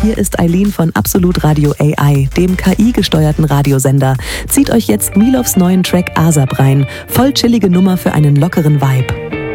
hier ist Eileen von Absolut Radio AI, dem KI-gesteuerten Radiosender. Zieht euch jetzt Milovs neuen Track ASAP rein. Voll chillige Nummer für einen lockeren Vibe.